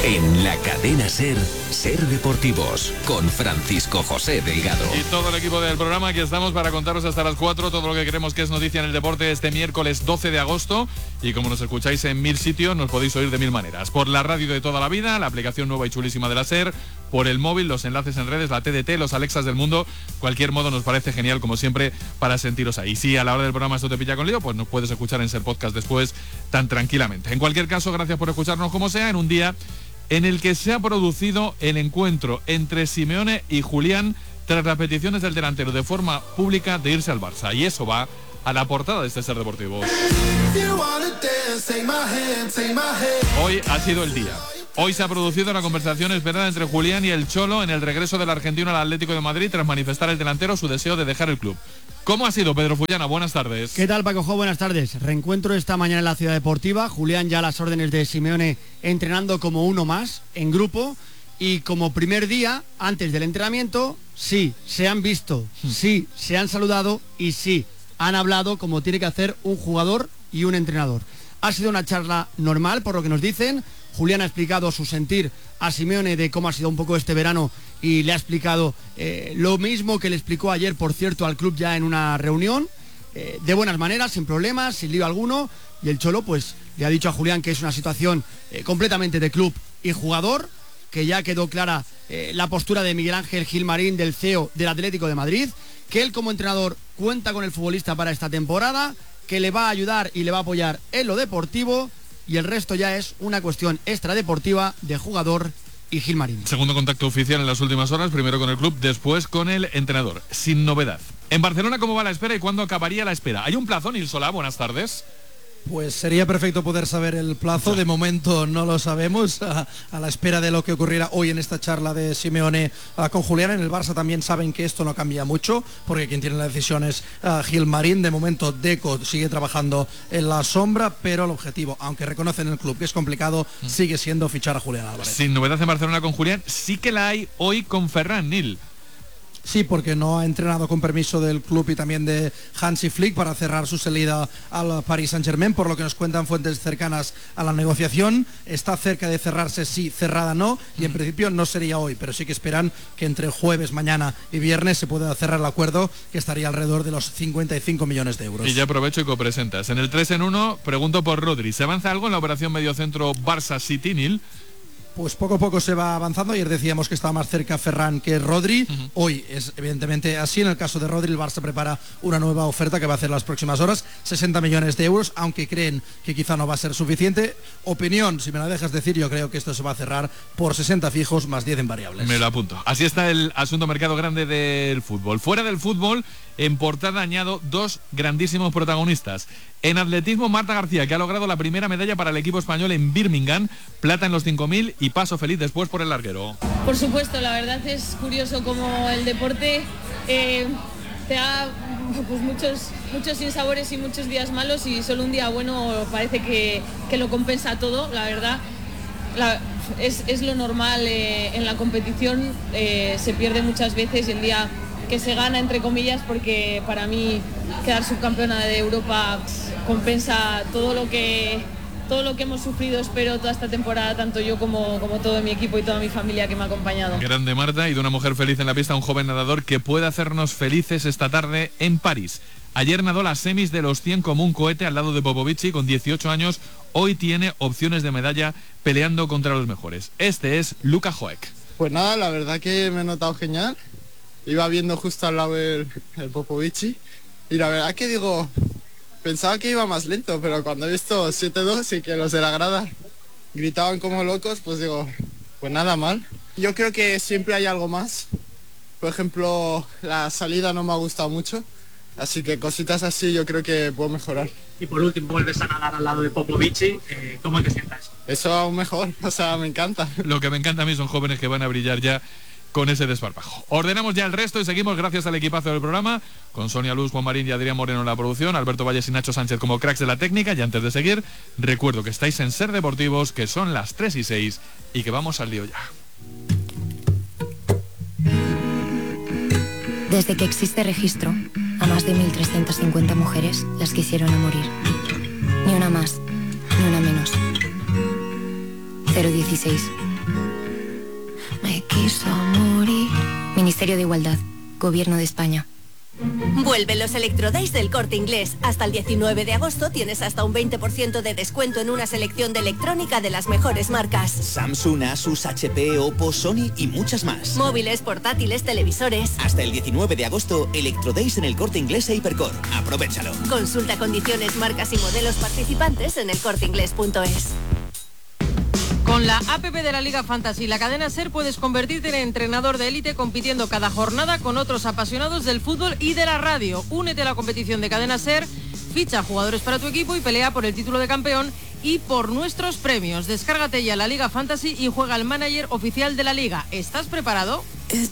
En la cadena SER, SER Deportivos, con Francisco José Delgado. Y todo el equipo del programa, aquí estamos para contaros hasta las 4 todo lo que queremos que es noticia en el deporte este miércoles 12 de agosto. Y como nos escucháis en 1000 sitios, nos podéis oír de 1000 maneras. Por la radio de toda la vida, la aplicación nueva y chulísima de la SER, por el móvil, los enlaces en redes, la TDT, los Alexas del mundo. Cualquier modo nos parece genial, como siempre, para sentiros ahí. Si a la hora del programa esto te pilla con lío, pues nos puedes escuchar en SER Podcast después tan tranquilamente. En cualquier caso, gracias por escucharnos como sea, en un día en el que se ha producido el encuentro entre Simeone y Julián tras las peticiones del delantero de forma pública de irse al Barça. Y eso va a la portada de este SER Deportivos. Hoy ha sido el día. Hoy se ha producido la conversación esperada entre Julián y el Cholo en el regreso del argentino al Atlético de Madrid tras manifestar el delantero su deseo de dejar el club. ¿Cómo ha sido, Pedro Fullana? Buenas tardes. ¿Qué tal, Paco Jo? Buenas tardes. Reencuentro esta mañana en la Ciudad Deportiva. Julián ya a las órdenes de Simeone entrenando como uno más, en grupo. Y como primer día, antes del entrenamiento, sí, se han visto, sí, se han saludado y sí, han hablado como tiene que hacer un jugador y un entrenador. Ha sido una charla normal, por lo que nos dicen. Julián ha explicado su sentir a Simeone de cómo ha sido un poco este verano y le ha explicado lo mismo que le explicó ayer, por cierto, al club ya en una reunión, de buenas maneras, sin problemas, sin lío alguno. Y el Cholo pues le ha dicho a Julián que es una situación completamente de club y jugador, que ya quedó clara la postura de Miguel Ángel Gilmarín, del CEO del Atlético de Madrid, que él como entrenador cuenta con el futbolista para esta temporada, que le va a ayudar y le va a apoyar en lo deportivo, y el resto ya es una cuestión extradeportiva de jugador y Gilmarín. Segundo contacto oficial en las últimas horas, primero con el club, después con el entrenador, sin novedad. En Barcelona, ¿cómo va la espera y cuándo acabaría la espera? ¿Hay un plazo, Nil Solá? Buenas tardes. Pues sería perfecto poder saber el plazo, de momento no lo sabemos, a la espera de lo que ocurriera hoy en esta charla de Simeone con Julián. En el Barça también saben que esto no cambia mucho, porque quien tiene la decisión es Gilmarín. De momento Deco sigue trabajando en la sombra, pero el objetivo, aunque reconocen en el club que es complicado, sigue siendo fichar a Julián Álvarez. Sin novedad en Barcelona con Julián, sí que la hay hoy con Ferran, Nil. Sí, porque no ha entrenado con permiso del club y también de Hansi Flick para cerrar su salida al Paris Saint-Germain, por lo que nos cuentan fuentes cercanas a la negociación. Está cerca de cerrarse, sí, cerrada no, y en principio no sería hoy, pero sí que esperan que entre jueves, mañana y viernes se pueda cerrar el acuerdo, que estaría alrededor de los 55 millones de euros. Y ya aprovecho y copresentas. En el 3 en 1, pregunto por Rodri. ¿Se avanza algo en la operación mediocentro Barça-City, Nil? Pues poco a poco se va avanzando. Ayer decíamos que estaba más cerca Ferran que Rodri. Hoy es evidentemente así. En el caso de Rodri, el Barça prepara una nueva oferta que va a hacer las próximas horas, 60 millones de euros, aunque creen que quizá no va a ser suficiente. Opinión, si me la dejas decir, yo creo que esto se va a cerrar por 60 fijos más 10 en variables. Me lo apunto. Así está el asunto mercado grande del fútbol. Fuera del fútbol, en portada añado dos grandísimos protagonistas. En atletismo, Marta García, que ha logrado la primera medalla para el equipo español en Birmingham, plata en los 5000 y paso feliz después por el larguero. Por supuesto, la verdad es curioso como el deporte te da pues, muchos sinsabores y muchos días malos, y solo un día bueno parece que lo compensa todo, la verdad. Es lo normal en la competición, se pierde muchas veces, y el día que se gana, entre comillas, porque para mí quedar subcampeona de Europa compensa todo lo que hemos sufrido, espero, toda esta temporada, tanto yo como todo mi equipo y toda mi familia que me ha acompañado. Grande Marta, y de una mujer feliz en la pista, un joven nadador que puede hacernos felices esta tarde en París. Ayer nadó las semis de los 100 como un cohete al lado de Popovici con 18 años. Hoy tiene opciones de medalla peleando contra los mejores. Este es Luka Hoek. Pues nada, la verdad que me he notado genial. Iba viendo justo al lado el Popovici y la verdad que digo, pensaba que iba más lento, pero cuando he visto 7-2 y que los de la grada gritaban como locos, pues digo, pues nada mal. Yo creo que siempre hay algo más. Por ejemplo, la salida no me ha gustado mucho, así que cositas así yo creo que puedo mejorar. Y por último vuelves a nadar al lado de Popovici, ¿cómo te sientas? Eso aún mejor, o sea, me encanta. Lo que me encanta a mí son jóvenes que van a brillar ya con ese desparpajo. Ordenamos ya el resto y seguimos gracias al equipazo del programa, con Sonia Luz, Juan Marín y Adrián Moreno en la producción, Alberto Valles y Nacho Sánchez como cracks de la técnica. Y antes de seguir, recuerdo que estáis en SER Deportivos, que son las 3:06 y que vamos al lío ya. Desde que existe registro, a más de 1.350 mujeres las quisieron a morir. Ni una más, ni una menos. 016. Me quiso morir. Ministerio de Igualdad, Gobierno de España. Vuelven los Electrodays del Corte Inglés. Hasta el 19 de agosto tienes hasta un 20% de descuento en una selección de electrónica de las mejores marcas. Samsung, Asus, HP, Oppo, Sony y muchas más. Móviles, portátiles, televisores. Hasta el 19 de agosto, Electrodays en el Corte Inglés e Hipercor. Aprovechalo. Consulta condiciones, marcas y modelos participantes en elcorteinglés.es. Con la APP de la Liga Fantasy, la cadena SER, puedes convertirte en entrenador de élite compitiendo cada jornada con otros apasionados del fútbol y de la radio. Únete a la competición de cadena SER, ficha jugadores para tu equipo y pelea por el título de campeón y por nuestros premios. Descárgate ya la Liga Fantasy y juega al manager oficial de la Liga. ¿Estás preparado?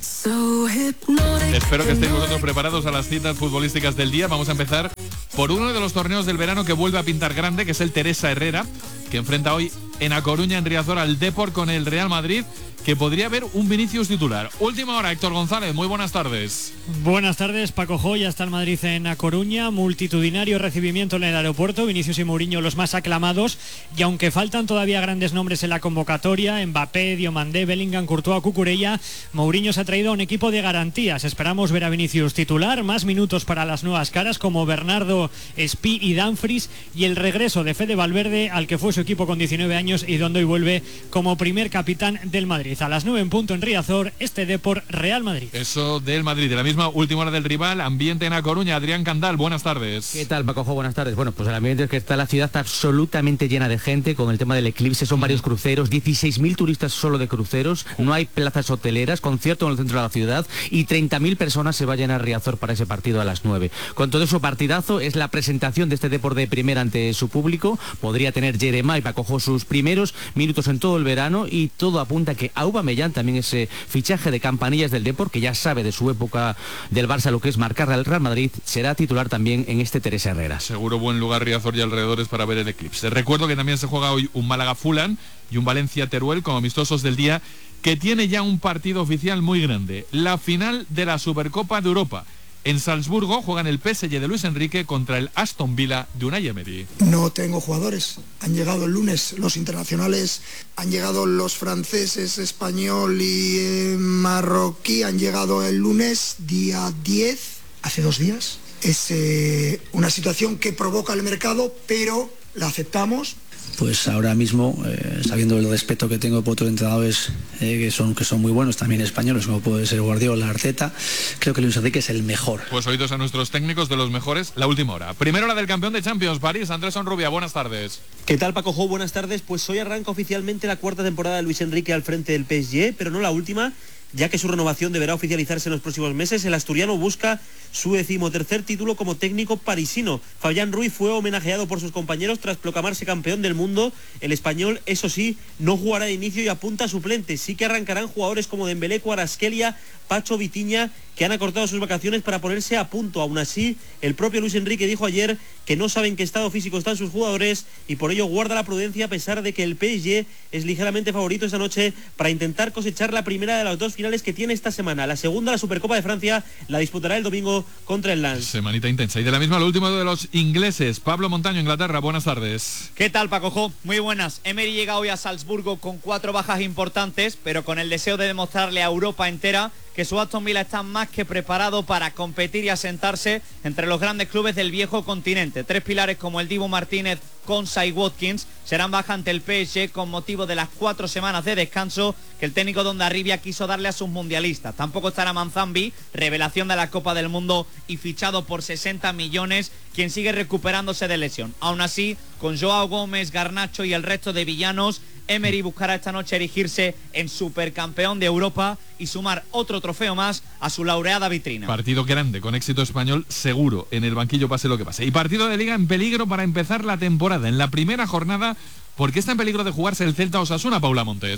Espero que estéis vosotros preparados a las citas futbolísticas del día. Vamos a empezar por uno de los torneos del verano que vuelve a pintar grande, que es el Teresa Herrera, que enfrenta hoy en A Coruña, en Riazor, al Depor con el Real Madrid, que podría haber un Vinicius titular. Última hora, Héctor González, muy buenas tardes. Buenas tardes, Paco Joy, hasta el Madrid en A Coruña, multitudinario recibimiento en el aeropuerto, Vinicius y Mourinho los más aclamados, y aunque faltan todavía grandes nombres en la convocatoria, Mbappé, Diomandé, Bellingham, Courtois, Cucurella, Mourinho se ha traído a un equipo de garantías. Esperamos ver a Vinicius titular, más minutos para las nuevas caras como Bernardo, Spi y Dumfries, y el regreso de Fede Valverde, al que fue su equipo con 19 años y donde hoy vuelve como primer capitán del Madrid. A las 9 en punto en Riazor, este Depor Real Madrid. Eso del Madrid, de la misma última hora del rival, ambiente en A Coruña. Adrián Candal, buenas tardes. ¿Qué tal, Paco? Buenas tardes. Bueno, pues el ambiente es que está la ciudad está absolutamente llena de gente con el tema del eclipse, son varios cruceros, 16.000 turistas solo de cruceros, no hay plazas hoteleras, concierto en el centro de la ciudad y 30.000 personas se vayan a Riazor para ese partido a las 9. Con todo eso, partidazo, es la presentación de este Depor de primera ante su público, podría tener Jeremá y Paco Jo sus primeros minutos en todo el verano y todo apunta a que Aubameyang, también ese fichaje de campanillas del Depor, que ya sabe de su época del Barça lo que es marcar al Real Madrid, será titular también en este Teresa Herrera. Seguro buen lugar Riazor y alrededores para ver el eclipse. Recuerdo que también se juega hoy un Málaga-Fulham y un Valencia-Teruel como amistosos del día, que tiene ya un partido oficial muy grande, la final de la Supercopa de Europa. En Salzburgo juegan el PSG de Luis Enrique contra el Aston Villa de Unai Emery. No tengo jugadores. Han llegado el lunes los internacionales, han llegado los franceses, español y marroquí, han llegado el lunes, día 10, hace 2 días. Es una situación que provoca el mercado, pero la aceptamos. Pues ahora mismo, sabiendo el respeto que tengo por otros entrenadores que son muy buenos, también españoles, como puede ser Guardiola, Arteta, creo que Luis Enrique es el mejor. Pues oídos a nuestros técnicos de los mejores, la última hora. Primero la del campeón de Champions, París, Andrés Onrubia, buenas tardes. ¿Qué tal, Paco Jo? Buenas tardes. Pues hoy arranca oficialmente la 4ª temporada de Luis Enrique al frente del PSG, pero no la última, ya que su renovación deberá oficializarse en los próximos meses. El asturiano busca su 13º título como técnico parisino. Fabián Ruiz fue homenajeado por sus compañeros tras proclamarse campeón del mundo. El español, eso sí, no jugará de inicio y apunta a suplente. Sí que arrancarán jugadores como Dembélé, Kvaratskhelia, Pacho, Vitinha, que han acortado sus vacaciones para ponerse a punto. Aún así, el propio Luis Enrique dijo ayer que no sabe en qué estado físico están sus jugadores y por ello guarda la prudencia, a pesar de que el PSG es ligeramente favorito esta noche para intentar cosechar la primera de las 2 finales que tiene esta semana. La segunda, la Supercopa de Francia, la disputará el domingo contra el Lens. Semanita intensa. Y de la misma, lo último de los ingleses. Pablo Montaño, Inglaterra, buenas tardes. ¿Qué tal, Paco Jo? Muy buenas. Emery llega hoy a Salzburgo con 4 bajas importantes, pero con el deseo de demostrarle a Europa entera que su Aston Villa está más que preparado para competir y asentarse entre los grandes clubes del viejo continente. 3 pilares como el Dibu Martínez, Konsa y Watkins serán baja ante el PSG con motivo de las 4 semanas de descanso que el técnico Dondarribia quiso darle a sus mundialistas. Tampoco estará Manzambi, revelación de la Copa del Mundo y fichado por 60 millones, quien sigue recuperándose de lesión. Aún así, con Joao Gómez, Garnacho y el resto de villanos, Emery buscará esta noche erigirse en supercampeón de Europa y sumar otro trofeo más a su laureada vitrina. Partido grande, con éxito español seguro, en el banquillo pase lo que pase. Y partido de Liga en peligro para empezar la temporada. En la primera jornada, ¿por qué está en peligro de jugarse el Celta Osasuna, Paula Montes?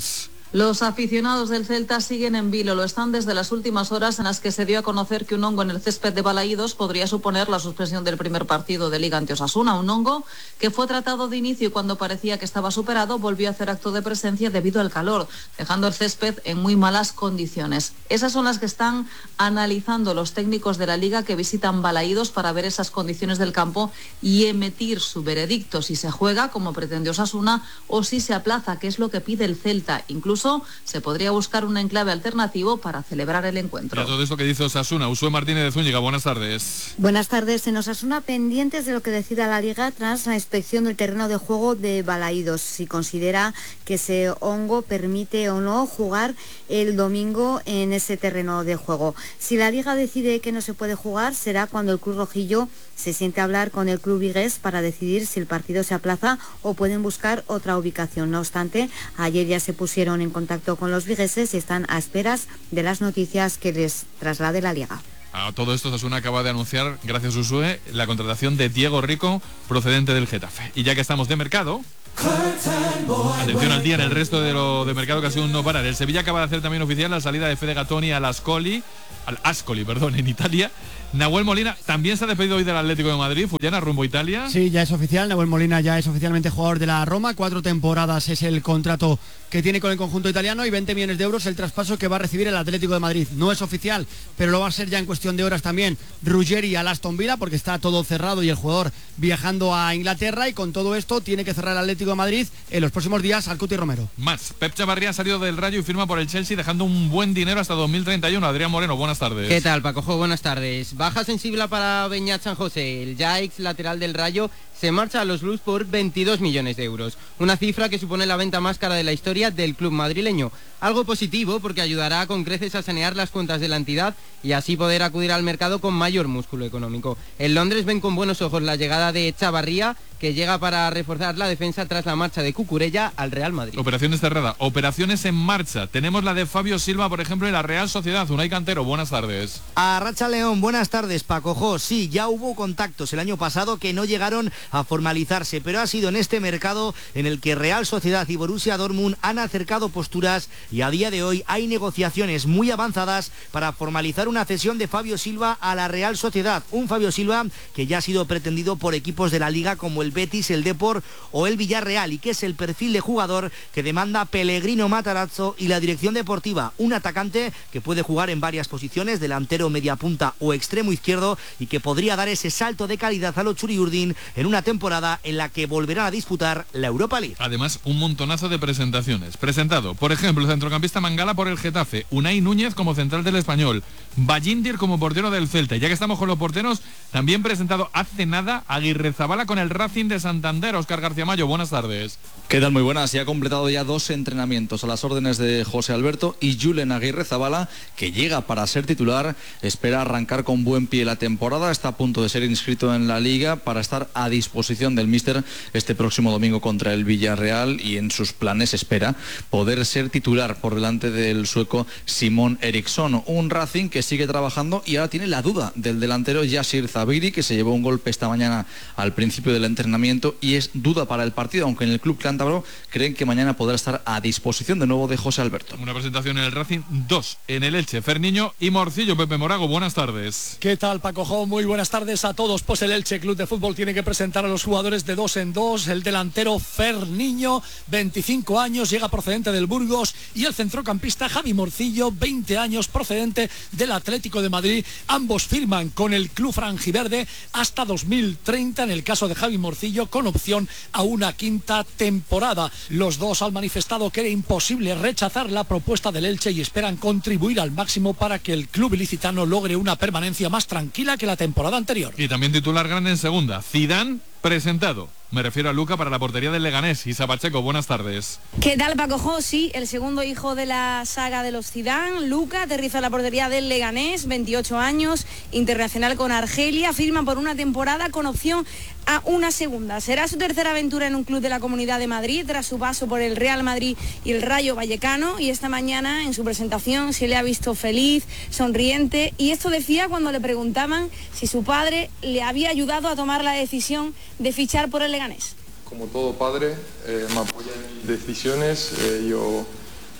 Los aficionados del Celta siguen en vilo, lo están desde las últimas horas en las que se dio a conocer que un hongo en el césped de Balaídos podría suponer la suspensión del primer partido de Liga ante Osasuna. Un hongo que fue tratado de inicio y cuando parecía que estaba superado volvió a hacer acto de presencia debido al calor, dejando el césped en muy malas condiciones. Esas son las que están analizando los técnicos de la Liga que visitan Balaídos para ver esas condiciones del campo y emitir su veredicto si se juega como pretende Osasuna o si se aplaza, que es lo que pide el Celta. Incluso se podría buscar un enclave alternativo para celebrar el encuentro. Y a todo esto que dice Osasuna, Usué Martínez de Zúñiga, buenas tardes. Buenas tardes. En Osasuna pendientes de lo que decida la Liga tras la inspección del terreno de juego de Balaídos, si considera que ese hongo permite o no jugar el domingo en ese terreno de juego. Si la Liga decide que no se puede jugar, será cuando el club rojillo se siente a hablar con el club vigués para decidir si el partido se aplaza o pueden buscar otra ubicación. No obstante, ayer ya se pusieron en contacto con los vigueses y están a esperas de las noticias que les traslade la Liga. A todo esto, Osasuna acaba de anunciar, gracias a Usué, la contratación de Diego Rico, procedente del Getafe. Y ya que estamos de mercado, atención al día en el resto de lo de mercado que ha sido un no parar. El Sevilla acaba de hacer también oficial la salida de Fede Gattoni al Ascoli, en Italia. Nahuel Molina también se ha despedido hoy del Atlético de Madrid. Fullana, rumbo a Italia. Sí, ya es oficial. Nahuel Molina ya es oficialmente jugador de la Roma. 4 temporadas es el contrato que tiene con el conjunto italiano y 20 millones de euros el traspaso que va a recibir el Atlético de Madrid. No es oficial, pero lo va a ser ya en cuestión de horas también Ruggeri al Aston Villa, porque está todo cerrado y el jugador viajando a Inglaterra, y con todo esto tiene que cerrar el Atlético de Madrid en los próximos días al Cuti Romero. Más, Pep Chavarría ha salido del Rayo y firma por el Chelsea, dejando un buen dinero hasta 2031. Adrián Moreno, buenas tardes. ¿Qué tal, Pacojo? Buenas tardes. Baja sensible para Beñat San José. El ya ex lateral del Rayo se marcha a los Blues por 22 millones de euros. Una cifra que supone la venta más cara de la historia del club madrileño. Algo positivo porque ayudará con creces a sanear las cuentas de la entidad y así poder acudir al mercado con mayor músculo económico. En Londres ven con buenos ojos la llegada de Chavarría, que llega para reforzar la defensa tras la marcha de Cucurella al Real Madrid. Operaciones cerrada, operaciones en marcha. Tenemos la de Fabio Silva, por ejemplo, en la Real Sociedad. Unai Cantero, buenas tardes. Arracha León, buenas tardes, Pacojo. Sí, ya hubo contactos el año pasado que no llegaron a formalizarse, pero ha sido en este mercado en el que Real Sociedad y Borussia Dortmund han acercado posturas y a día de hoy hay negociaciones muy avanzadas para formalizar una cesión de Fabio Silva a la Real Sociedad. Un Fabio Silva que ya ha sido pretendido por equipos de la Liga como el Betis, el Depor o el Villarreal, y que es el perfil de jugador que demanda Pellegrino Matarazzo y la dirección deportiva. Un atacante que puede jugar en varias posiciones, delantero, mediapunta o extremo izquierdo, y que podría dar ese salto de calidad a los Churiurdin en una temporada en la que volverán a disputar la Europa League. Además, un montonazo de presentaciones. Presentado, por ejemplo, el centrocampista Mangala por el Getafe, Unai Núñez como central del Español, Ballíndir como portero del Celta. Y ya que estamos con los porteros, también presentado hace nada Aguirrezabala con el Racing de Santander. Óscar García Mayo, buenas tardes. ¿Qué tal? Muy buenas. Y ha completado ya 2 entrenamientos a las órdenes de José Alberto y Julen Aguirrezabala, que llega para ser titular. Espera arrancar con buen pie la temporada. Está a punto de ser inscrito en la Liga para estar a disposición del míster este próximo domingo contra el Villarreal, y en sus planes espera poder ser titular por delante del sueco Simón Eriksson. Un Racing que sigue trabajando y ahora tiene la duda del delantero Yasir Zabiri, que se llevó un golpe esta mañana al principio del entrenamiento y es duda para el partido, aunque en el club cántabro creen que mañana podrá estar a disposición de nuevo de José Alberto. Una presentación en el Racing, 2 en el Elche. Ferniño y Morcillo. Pepe Morago, buenas tardes. ¿Qué tal, Paco? Muy buenas tardes a todos. Pues el Elche Club de Fútbol tiene que presentar a los jugadores de 2 en 2. El delantero Ferniño, 25 años, llega procedente del Burgos, y el centrocampista Javi Morcillo, 20 años, procedente del Atlético de Madrid. Ambos firman con el club franjiverde hasta 2030, en el caso de Javi Morcillo, con opción a una 5ª temporada. Los dos han manifestado que era imposible rechazar la propuesta del Elche y esperan contribuir al máximo para que el club ilicitano logre una permanencia más tranquila que la temporada anterior. Y también titular grande en segunda, Zidane presentado. Me refiero a Luca para la portería del Leganés. Isa Pacheco, buenas tardes. ¿Qué tal, Paco? Sí, el segundo hijo de la saga de los Zidane, Luca, aterriza en la portería del Leganés, 28 años, internacional con Argelia, firma por una temporada con opción a una segunda. Será su tercera aventura en un club de la Comunidad de Madrid, tras su paso por el Real Madrid y el Rayo Vallecano, y esta mañana en su presentación se le ha visto feliz, sonriente, y esto decía cuando le preguntaban si su padre le había ayudado a tomar la decisión de fichar por el Leganés. Como todo padre, me apoya en mis decisiones. Yo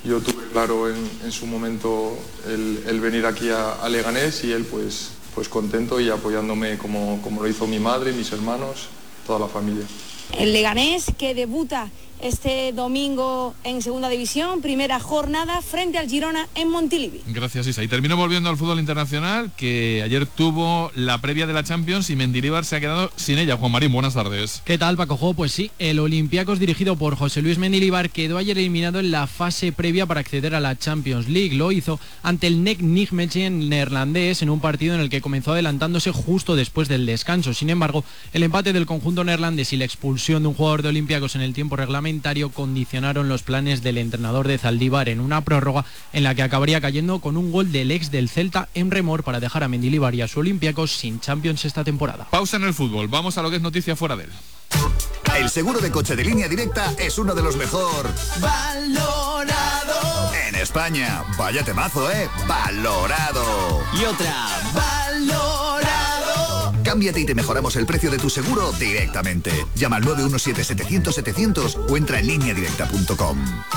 yo tuve claro en su momento el venir aquí a Leganés, y él pues contento y apoyándome como lo hizo mi madre, mis hermanos, toda la familia. El Leganés, que debuta este domingo en Segunda División, primera jornada frente al Girona en Montilivi. Gracias, Isa. Y termino volviendo al fútbol internacional, que ayer tuvo la previa de la Champions y Mendilibar se ha quedado sin ella. Juan Marín, buenas tardes. ¿Qué tal, Paco? Pues sí, el Olympiacos, dirigido por José Luis Mendilibar, quedó ayer eliminado en la fase previa para acceder a la Champions League. Lo hizo ante el NEC Nijmegen neerlandés en un partido en el que comenzó adelantándose justo después del descanso. Sin embargo, el empate del conjunto neerlandés y la expulsión de un jugador de Olympiacos en el tiempo reglamentario condicionaron los planes del entrenador de Zaldívar en una prórroga en la que acabaría cayendo con un gol del ex del Celta, Emre Mor, para dejar a Mendilibar y a su Olympiacos sin Champions esta temporada. Pausa en el fútbol, vamos a lo que es noticia fuera de él. El seguro de coche de Línea Directa es uno de los mejor valorado en España. Vaya temazo, valorado. Y otra, valorado. Cámbiate y te mejoramos el precio de tu seguro directamente. Llama al 917-700-700 o entra en lineadirecta.com.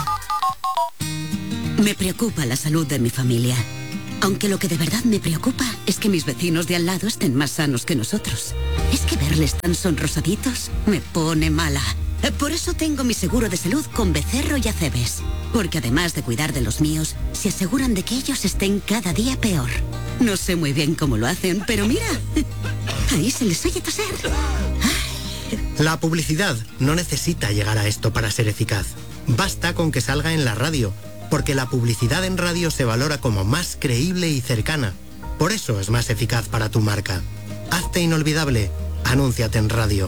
Me preocupa la salud de mi familia. Aunque lo que de verdad me preocupa es que mis vecinos de al lado estén más sanos que nosotros. Es que verles tan sonrosaditos me pone mala. Por eso tengo mi seguro de salud con Becerro y Acebes. Porque además de cuidar de los míos, se aseguran de que ellos estén cada día peor. No sé muy bien cómo lo hacen, pero mira, ahí se les oye toser. La publicidad no necesita llegar a esto para ser eficaz. Basta con que salga en la radio, porque la publicidad en radio se valora como más creíble y cercana. Por eso es más eficaz para tu marca. Hazte inolvidable. Anúnciate en radio.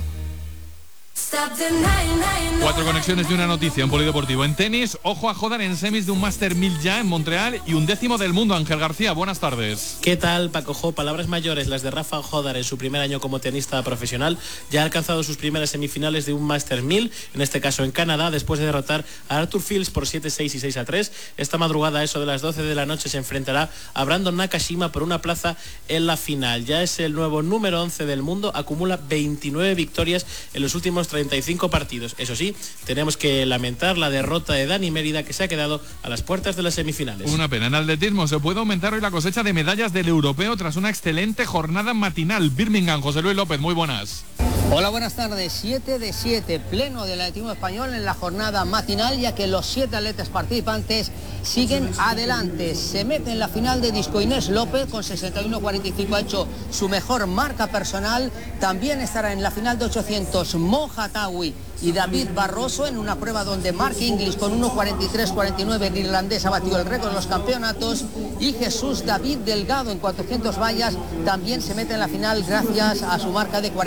4 conexiones de una noticia en polideportivo. En tenis, ojo a Hodar en semis de un Master 1000 ya en Montreal y 1/10 del mundo. Ángel García, buenas tardes. ¿Qué tal, Paco? Palabras mayores las de Rafa Hodar en su primer año como tenista profesional. Ya ha alcanzado sus primeras semifinales de un Master 1000, en este caso en Canadá, después de derrotar a Arthur Fields por 7-6 y 6-3. Esta madrugada, a eso de las 12 de la noche, se enfrentará a Brandon Nakashima por una plaza en la final. Ya es el nuevo número 11 del mundo, acumula 29 victorias en los últimos 35 partidos. Eso sí, tenemos que lamentar la derrota de Dani Mérida, que se ha quedado a las puertas de las semifinales. Una pena. En atletismo se puede aumentar hoy la cosecha de medallas del europeo tras una excelente jornada matinal. Birmingham, José Luis López, muy buenas. Hola, buenas tardes. 7 de 7, pleno del atletismo español en la jornada matinal, ya que los 7 atletas participantes siguen adelante. Se mete en la final de disco Inés López, con 61.45 ha hecho su mejor marca personal. También estará en la final de 800 Moja Tawi y David Barroso, en una prueba donde Mark Inglis con 1.43.49 el irlandés ha batido el récord de los campeonatos, y Jesús David Delgado en 400 vallas también se mete en la final gracias a su marca de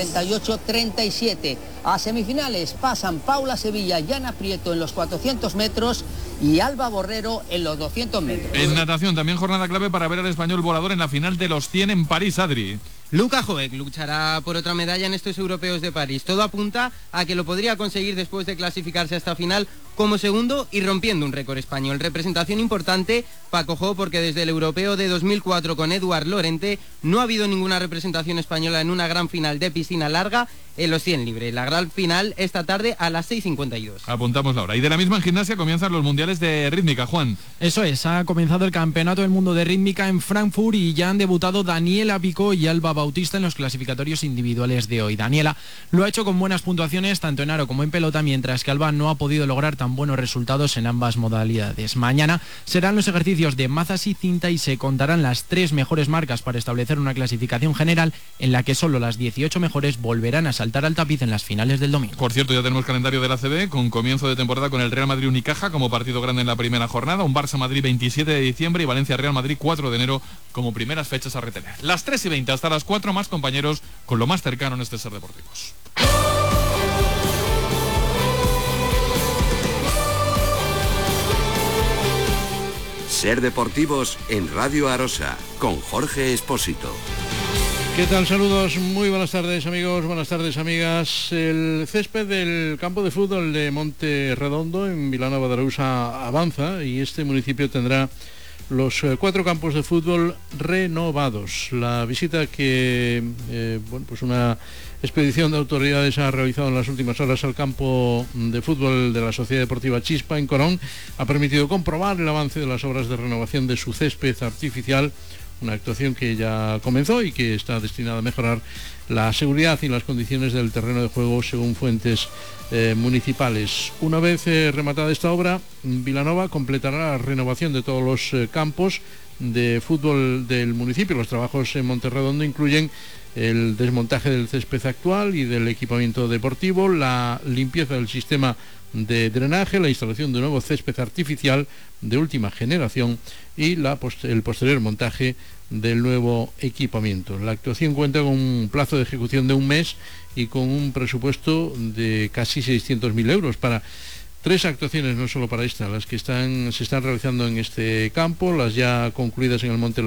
48.37. A semifinales pasan Paula Sevilla y Ana Prieto en los 400 metros y Alba Borrero en los 200 metros. En natación también jornada clave para ver al español volador en la final de los 100 en París, Adri. Luka Joek luchará por otra medalla en estos europeos de París. Todo apunta a que lo podría conseguir después de clasificarse a esta final como segundo y rompiendo un récord español. Representación importante, Paco Jo, porque desde el europeo de 2004 con Eduard Lorente no ha habido ninguna representación española en una gran final de piscina larga en los 100 libres. La gran final esta tarde a las 6:52. Apuntamos la hora. Y de la misma en gimnasia comienzan los mundiales de rítmica, Juan. Eso es, ha comenzado el Campeonato del Mundo de Rítmica en Frankfurt y ya han debutado Daniela Picó y Alba Bautista en los clasificatorios individuales de hoy. Daniela lo ha hecho con buenas puntuaciones tanto en aro como en pelota, mientras que Alba no ha podido lograr tan buenos resultados en ambas modalidades. Mañana serán los ejercicios de mazas y cinta y se contarán las 3 mejores marcas para establecer una clasificación general en la que solo las 18 mejores volverán a saltar al tapiz en las finales del domingo. Por cierto, ya tenemos calendario de la ACB con comienzo de temporada con el Real Madrid Unicaja como partido grande en la primera jornada, un Barça Madrid 27 de diciembre y Valencia Real Madrid 4 de enero como primeras fechas a retener. Las 3:20 hasta las 4, más compañeros con lo más cercano en este Ser Deportivos. Ser Deportivos en Radio Arosa con Jorge Espósito. ¿Qué tal? Saludos, muy buenas tardes amigos, buenas tardes amigas. El césped del campo de fútbol de Monte Redondo en Vilanova de Arousa avanza y este municipio tendrá los 4 campos de fútbol renovados. La visita que pues una expedición de autoridades ha realizado en las últimas horas al campo de fútbol de la Sociedad Deportiva Chispa en Corón ha permitido comprobar el avance de las obras de renovación de su césped artificial, una actuación que ya comenzó y que está destinada a mejorar la seguridad y las condiciones del terreno de juego según fuentes municipales. Una vez rematada esta obra, Vilanova completará la renovación de todos los campos de fútbol del municipio. Los trabajos en Monterredondo incluyen el desmontaje del césped actual y del equipamiento deportivo, la limpieza del sistema de drenaje, la instalación de un nuevo césped artificial de última generación y el posterior montaje del nuevo equipamiento. La actuación cuenta con un plazo de ejecución de un mes y con un presupuesto de casi 600.000 euros para 3 actuaciones, no solo para esta, las que se están realizando en este campo, las ya concluidas en el Monte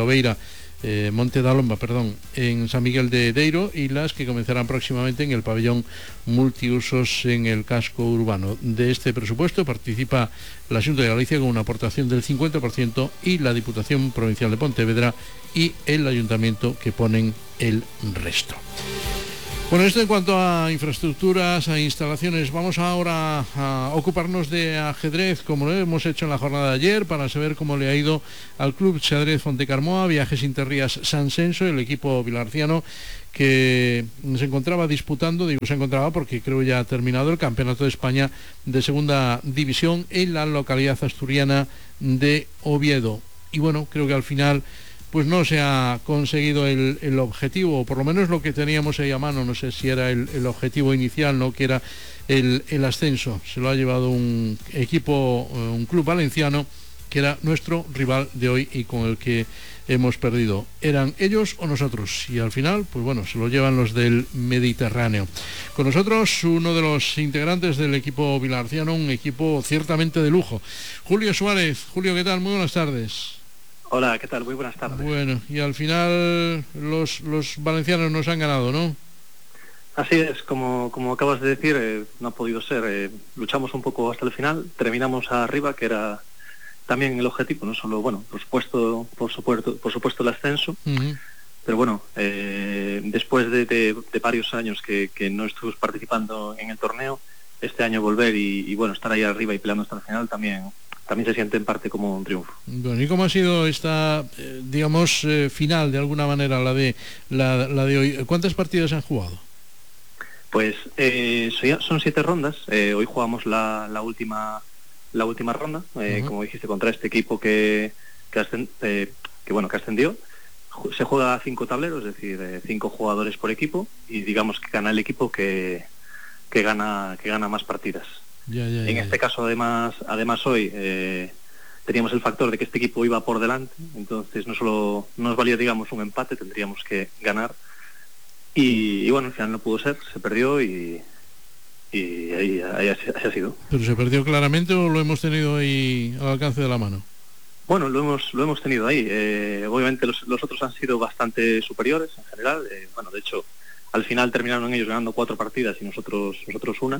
Dalomba, en San Miguel de Deiro, y las que comenzarán próximamente en el pabellón multiusos en el casco urbano. De este presupuesto participa la Xunta de Galicia con una aportación del 50% y la Diputación Provincial de Pontevedra y el Ayuntamiento, que ponen el resto. Bueno, esto en cuanto a infraestructuras, a instalaciones. Vamos ahora a ocuparnos de ajedrez, como lo hemos hecho en la jornada de ayer, para saber cómo le ha ido al Club Xadrez Fontecarmoa, Viajes Interrías San Senso, el equipo vilarciano que se encontraba disputando, se encontraba porque creo ya ha terminado el Campeonato de España de Segunda División en la localidad asturiana de Oviedo. Y bueno, creo que al final pues no se ha conseguido el objetivo, o por lo menos lo que teníamos ahí a mano. No sé si era el objetivo inicial, ¿no?, que era el ascenso. Se lo ha llevado un equipo, un club valenciano, que era nuestro rival de hoy y con el que hemos perdido. ¿Eran ellos o nosotros? Y al final, pues bueno, se lo llevan los del Mediterráneo. Con nosotros uno de los integrantes del equipo vilarciano, un equipo ciertamente de lujo, Julio Suárez. Julio, ¿qué tal? Muy buenas tardes. Hola, ¿qué tal? Muy buenas tardes. Bueno, y al final los valencianos nos han ganado, ¿no? Así es, como acabas de decir, no ha podido ser. Luchamos un poco hasta el final, terminamos arriba, que era también el objetivo, no solo, bueno, por supuesto el ascenso, pero bueno, después de varios años que no estuvimos participando en el torneo, este año volver y bueno, estar ahí arriba y peleando hasta el final también se siente en parte como un triunfo. Bueno, ¿y cómo ha sido esta, final de alguna manera, la de hoy? ¿Cuántas partidas han jugado? Pues son 7 rondas. Hoy jugamos la última ronda, como dijiste, contra este equipo que ascendió. Se juega a 5 tableros, es decir, 5 jugadores por equipo, y digamos que gana el equipo que gana más partidas. En este caso, además hoy teníamos el factor de que este equipo iba por delante, entonces no solo nos valía, digamos, un empate, tendríamos que ganar, y bueno, al final no pudo ser, se perdió y ahí ha sido. ¿Pero se perdió claramente o lo hemos tenido ahí al alcance de la mano? Bueno, lo hemos tenido ahí. Obviamente los otros han sido bastante superiores en general. De hecho, al final terminaron ellos ganando 4 partidas y nosotros una.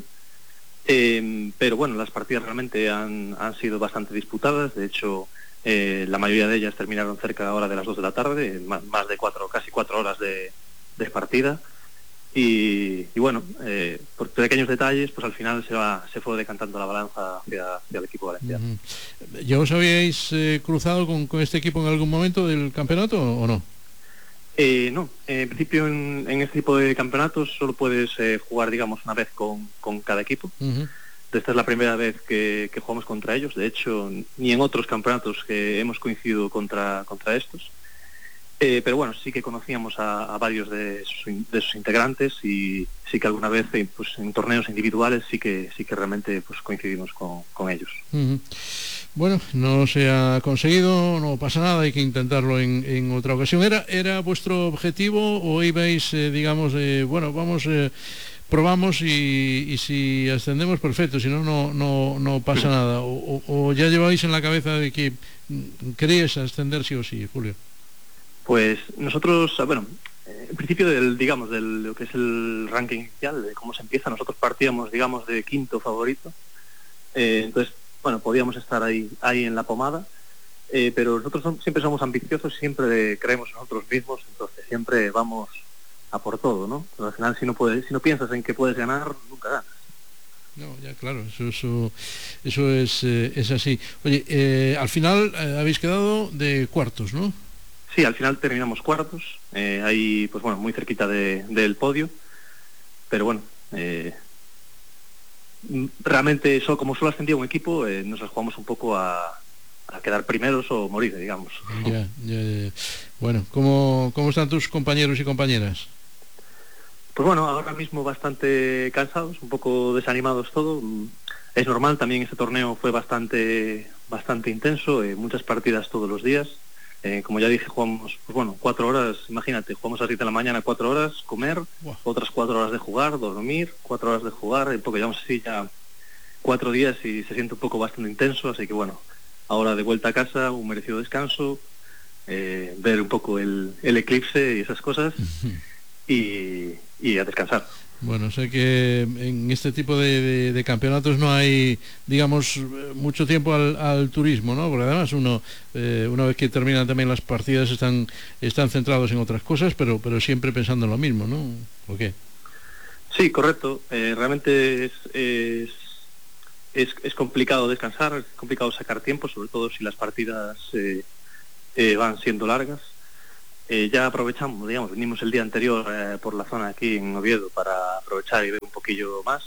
Pero bueno, las partidas realmente han sido bastante disputadas. De hecho, la mayoría de ellas terminaron cerca ahora de las 2 de la tarde, más de casi 4 horas de partida. Y bueno, por pequeños detalles, pues al final se fue decantando la balanza hacia el equipo valenciano. ¿Ya os habíais cruzado con este equipo en algún momento del campeonato o no? No, en principio en este tipo de campeonatos solo puedes jugar, digamos, una vez con cada equipo. Esta es la primera vez que jugamos contra ellos. De hecho, ni en otros campeonatos que hemos coincidido contra estos. Pero bueno, sí que conocíamos a varios de sus integrantes, y sí que alguna vez pues en torneos individuales sí que realmente pues coincidimos con ellos. Bueno, no se ha conseguido, no pasa nada, hay que intentarlo en otra ocasión. ¿Era vuestro objetivo o ibais, probamos y si ascendemos, perfecto, si no pasa nada? ¿O ya lleváis en la cabeza de que queréis ascender sí o sí, Julio? Pues nosotros, en principio de lo que es el ranking inicial, de cómo se empieza, nosotros partíamos, digamos, de 5º favorito. Entonces, bueno, podíamos estar ahí en la pomada. pero nosotros siempre somos ambiciosos, siempre creemos en nosotros mismos, entonces siempre vamos a por todo, ¿no? Pero al final si no piensas en que puedes ganar, nunca ganas. No, ya claro, eso es así. Oye, al final habéis quedado de cuartos, ¿no? Sí, al final terminamos cuartos, ahí pues bueno, muy cerquita del podio, pero bueno, realmente eso, como solo ascendía un equipo, nos la jugamos un poco a quedar primeros o morir, digamos. Ya. Bueno, ¿cómo están tus compañeros y compañeras? Pues bueno, ahora mismo bastante cansados, un poco desanimados todo. Es normal, también este torneo fue bastante intenso, muchas partidas todos los días. Como ya dije, jugamos, pues bueno, 4 horas, imagínate, jugamos a las 7 de la mañana 4 horas, comer, otras 4 horas de jugar, dormir, 4 horas de jugar, porque llevamos así ya 4 días y se siente un poco bastante intenso, así que bueno, ahora de vuelta a casa, un merecido descanso, ver un poco el eclipse y esas cosas, y a descansar. Bueno, sé que en este tipo de campeonatos no hay, digamos, mucho tiempo al turismo, ¿no? Porque además uno, una vez que terminan también las partidas, están centrados en otras cosas, pero siempre pensando en lo mismo, ¿no? ¿O qué? Sí, correcto. Realmente es complicado descansar, es complicado sacar tiempo, sobre todo si las partidas van siendo largas. Ya aprovechamos, digamos, venimos el día anterior por la zona aquí en Oviedo para aprovechar y ver un poquillo más.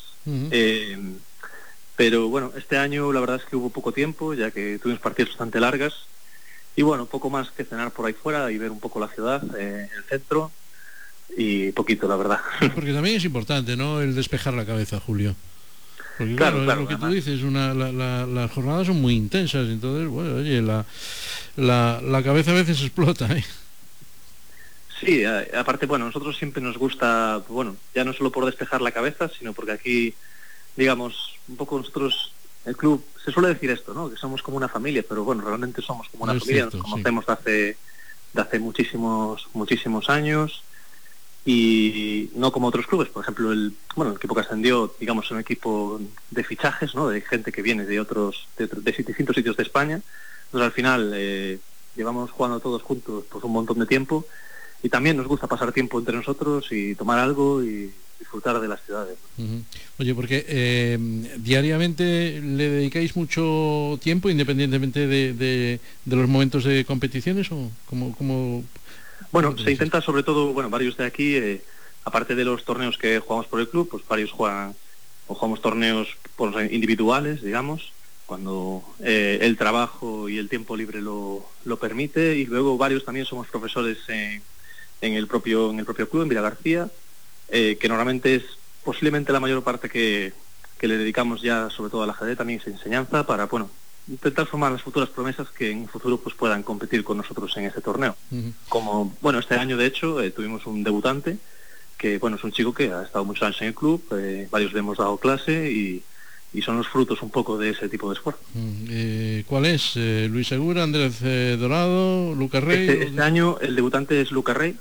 Pero bueno, este año la verdad es que hubo poco tiempo, ya que tuvimos partidas bastante largas. Y bueno, poco más que cenar por ahí fuera y ver un poco la ciudad, el centro, y poquito, la verdad. Porque también es importante, ¿no?, el despejar la cabeza, Julio. Porque claro, es lo que tú dices, las jornadas son muy intensas, entonces, bueno, oye, la cabeza a veces explota, ¿eh? Sí, aparte, bueno, nosotros siempre nos gusta, bueno, ya no solo por despejar la cabeza, sino porque aquí, digamos, un poco nosotros, el club, se suele decir esto, ¿no?, que somos como una familia, pero bueno, realmente somos como una familia, cierto, nos conocemos de hace muchísimos años, y no como otros clubes, por ejemplo, el equipo que ascendió, digamos, es un equipo de fichajes, ¿no?, de gente que viene de distintos sitios de España. Entonces al final llevamos jugando todos juntos pues un montón de tiempo, y también nos gusta pasar tiempo entre nosotros y tomar algo y disfrutar de las ciudades. Oye, porque diariamente le dedicáis mucho tiempo, independientemente de los momentos de competiciones, o cómo bueno, se intenta sobre todo, bueno, varios de aquí, aparte de los torneos que jugamos por el club, pues varios jugamos torneos individuales, digamos, cuando el trabajo y el tiempo libre lo permite, y luego varios también somos profesores en el propio club, en Villagarcía, que normalmente es posiblemente la mayor parte que le dedicamos ya, sobre todo a la ajedrez, también es enseñanza, para, bueno, intentar formar las futuras promesas que en un futuro pues puedan competir con nosotros en este torneo. Como, bueno, este año de hecho tuvimos un debutante, que bueno, es un chico que ha estado muchos años en el club, varios le hemos dado clase y son los frutos un poco de ese tipo de esfuerzo. ¿Cuál es? ¿Luis Segura, Andrés Dorado, Lucas Rey? Este año el debutante es Lucas Rey.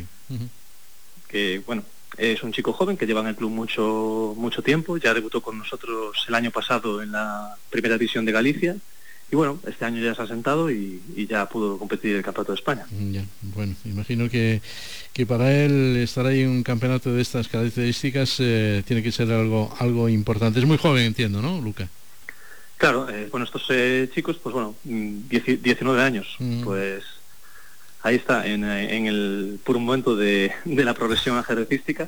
Que bueno, es un chico joven que lleva en el club mucho tiempo, ya debutó con nosotros el año pasado en la primera división de Galicia, y bueno, este año ya se ha sentado y ya pudo competir el Campeonato de España. Ya, bueno, imagino que para él estar ahí en un campeonato de estas características tiene que ser algo importante. Es muy joven, entiendo, ¿no, Luca? Claro, bueno, estos chicos, pues bueno, 19 años, pues ahí está, en el puro momento de la progresión ajedrecística,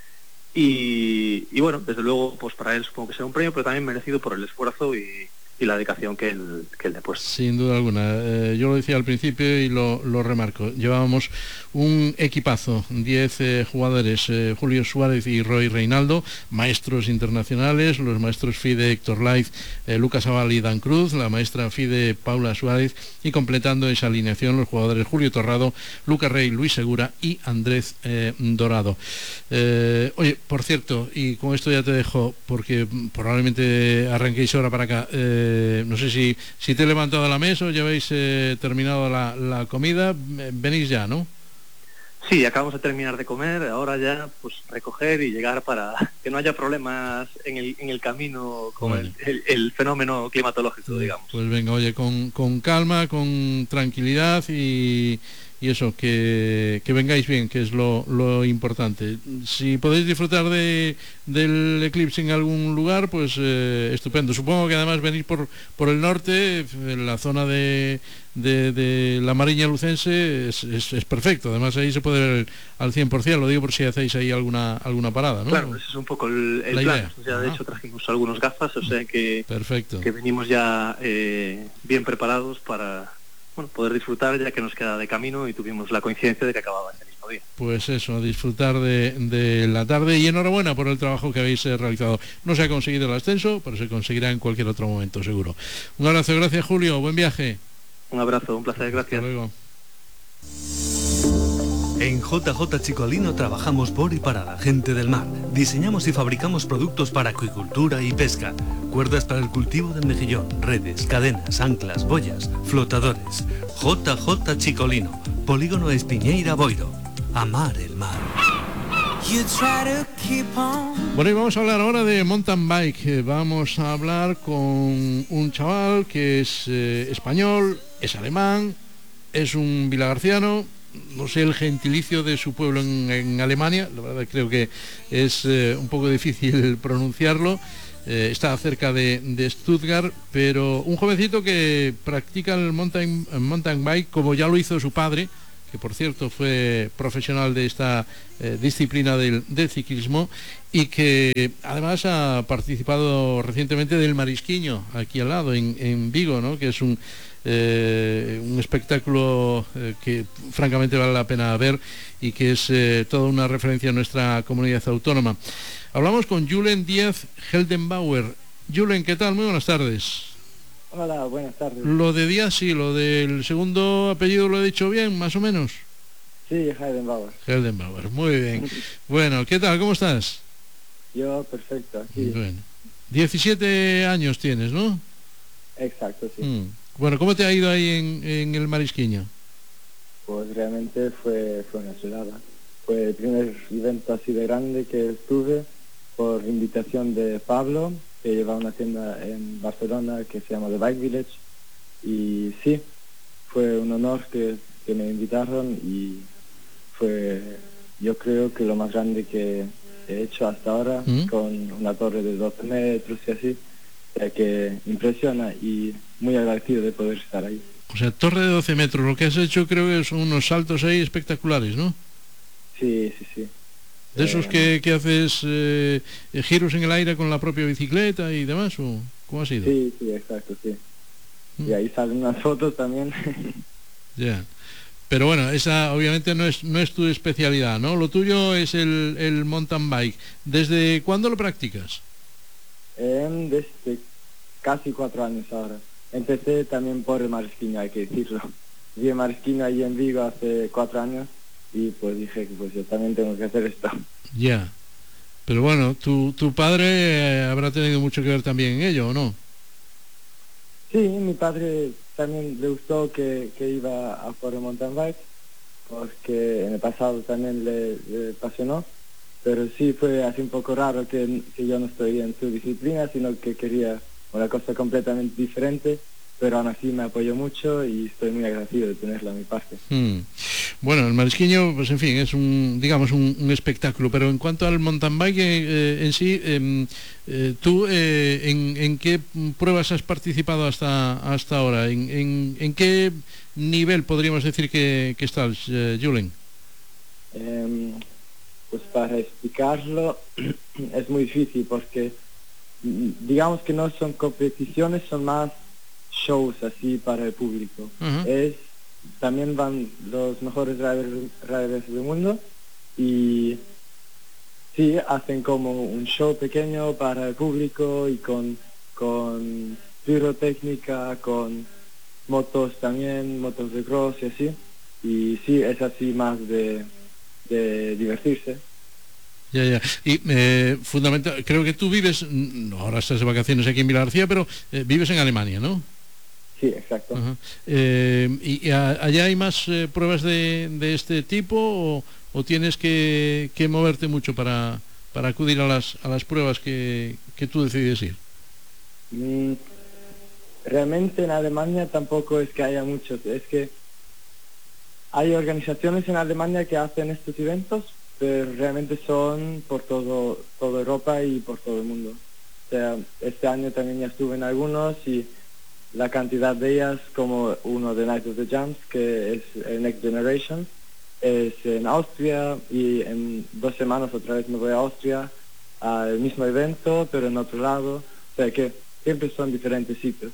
y bueno, desde luego, pues para él supongo que será un premio, pero también merecido por el esfuerzo y la dedicación que él le ha puesto. Sin duda alguna. Yo lo decía al principio y lo remarco. Llevábamos un equipazo, 10 jugadores, Julio Suárez y Roy Reinaldo, maestros internacionales, los maestros FIDE Héctor Laiz, Lucas Aval y Dan Cruz, la maestra FIDE Paula Suárez, y completando esa alineación los jugadores Julio Torrado, Lucas Rey, Luis Segura y Andrés Dorado. Oye, por cierto, y con esto ya te dejo, porque probablemente arranquéis ahora para acá. No sé si te he levantado a la mesa o ya habéis terminado la comida. Venís ya, ¿no? Sí, acabamos de terminar de comer, ahora ya pues recoger y llegar para que no haya problemas en el camino con Bueno. el fenómeno climatológico, digamos. Pues venga, oye, con calma, con tranquilidad y eso, que vengáis bien, que es lo importante. Si podéis disfrutar del eclipse en algún lugar, pues estupendo. Supongo que además venís por el norte, en la zona de la Mariña Lucense, es perfecto. Además ahí se puede ver al 100%, lo digo por si hacéis ahí alguna parada, ¿no? Claro, ese es un poco el La plan. idea. O sea, de hecho trajimos algunos gafas, o sea que, perfecto. que venimos ya bien preparados para poder disfrutar, ya que nos queda de camino y tuvimos la coincidencia de que acababa ese mismo día. Pues eso, a disfrutar de la tarde y enhorabuena por el trabajo que habéis realizado. No se ha conseguido el ascenso, pero se conseguirá en cualquier otro momento, seguro. Un abrazo, gracias Julio, buen viaje. Un abrazo, un placer, gracias. Hasta luego. En JJ Chicolino trabajamos por y para la gente del mar. Diseñamos y fabricamos productos para acuicultura y pesca. Cuerdas para el cultivo del mejillón, redes, cadenas, anclas, boyas, flotadores. JJ Chicolino, Polígono Espiñeira Boiro. Amar el mar. Bueno, y vamos a hablar ahora de mountain bike. Vamos a hablar con un chaval que es español, es alemán, es un vilagarciano. No sé el gentilicio de su pueblo en Alemania, la verdad creo que es un poco difícil pronunciarlo. Está cerca de Stuttgart, pero un jovencito que practica el mountain bike como ya lo hizo su padre, que por cierto fue profesional de esta disciplina del ciclismo, y que además ha participado recientemente del Marisquiño, aquí al lado, en Vigo, ¿no? Que es un espectáculo que francamente vale la pena ver y que es toda una referencia a nuestra comunidad autónoma. Hablamos con Julen Díaz Heldenbauer. Julen, ¿qué tal? Muy buenas tardes. Hola, buenas tardes. Lo de Díaz sí, lo del segundo apellido lo he dicho bien, más o menos. Sí, Heldenbauer. Heldenbauer, muy bien. Bueno, ¿qué tal? ¿Cómo estás? Yo, perfecto, aquí. Bueno, 17 años tienes, ¿no? Exacto, sí. Bueno, ¿cómo te ha ido ahí en el Marisquiño? Pues realmente fue una chulada. Fue el primer evento así de grande que estuve por invitación de Pablo, que lleva una tienda en Barcelona que se llama The Bike Village. Y sí, fue un honor que me invitaron y fue, yo creo que lo más grande que he hecho hasta ahora, con una torre de 12 metros y así, que impresiona y muy agradecido de poder estar ahí. O sea, torre de 12 metros, lo que has hecho creo que son unos saltos ahí espectaculares, ¿no? Sí. ¿De esos que haces giros en el aire con la propia bicicleta y demás? ¿O cómo ha sido? Sí, exacto, sí. Y ahí salen unas fotos también. Ya. Pero bueno, esa obviamente no es tu especialidad, ¿no? Lo tuyo es el mountain bike. ¿Desde cuándo lo practicas? Desde casi 4 años ahora. Empecé también por el Marisquiño, hay que decirlo. Vi el Marisquiño ahí en Vigo hace 4 años y pues dije que pues yo también tengo que hacer esto. Ya. Pero bueno, tu padre habrá tenido mucho que ver también en ello, ¿o no? Sí, mi padre también le gustó que iba a por el mountain bike, porque en el pasado también le apasionó, pero sí fue así un poco raro que yo no estoy en su disciplina, sino que quería una cosa completamente diferente, pero aún así me apoyó mucho y estoy muy agradecido de tenerla a mi parte. Bueno, el Marisquiño, pues en fin, es un espectáculo, pero en cuanto al mountain bike en sí, tú ¿en qué pruebas has participado hasta ahora? ¿En qué nivel podríamos decir que estás, Julen? Pues para explicarlo es muy difícil porque digamos que no son competiciones, son más shows así para el público. También van los mejores riders del mundo y sí, hacen como un show pequeño para el público y con pirotecnia, con motos también, motos de cross y así. Y sí, es así más de divertirse. Ya. Y fundamental, creo que tú vives, ahora estás de vacaciones aquí en Vilagarcía, pero vives en Alemania, ¿no? Sí, exacto. ¿Y allá hay más pruebas de este tipo o tienes que moverte mucho para acudir a las pruebas que tú decides ir? Realmente en Alemania tampoco es que haya muchos, es que hay organizaciones en Alemania que hacen estos eventos, pero realmente son por toda Europa y por todo el mundo. O sea, este año también ya estuve en algunos y la cantidad de ellas, como uno de Night of the Jumps, que es el Next Generation, es en Austria, y en 2 semanas otra vez me voy a Austria al mismo evento, pero en otro lado. O sea que siempre son diferentes sitios.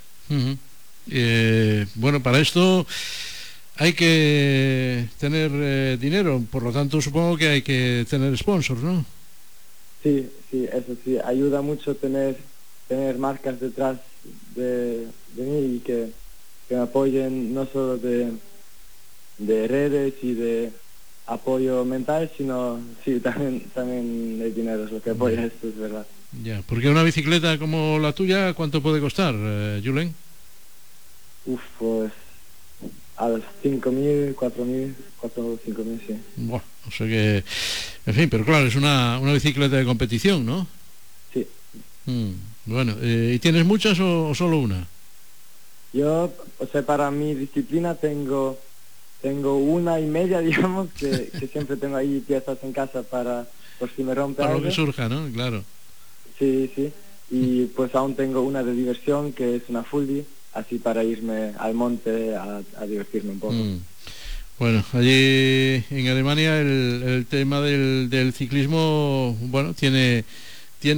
Bueno, para esto hay que tener dinero, por lo tanto supongo que hay que tener sponsors, ¿no? Sí, eso sí, ayuda mucho tener marcas detrás de mí y que me apoyen no solo de redes y de apoyo mental, sino sí, también el dinero es lo que apoya esto, es verdad. Ya, porque una bicicleta como la tuya, ¿cuánto puede costar, Julen? Pues a los 5.000, 4.000, 5.000, sí. Bueno, o sea que, en fin, pero claro, es una bicicleta de competición, ¿no? Sí. Bueno, ¿y tienes muchas o solo una? Yo, o sea, para mi disciplina tengo 1.5, digamos, que siempre tengo ahí piezas en casa por si me rompe algo. Para lo que surja, ¿no? Claro. Sí. Y pues aún tengo una de diversión, que es una fully, así para irme al monte a divertirme un poco. Bueno, allí en Alemania el tema del ciclismo, bueno, tiene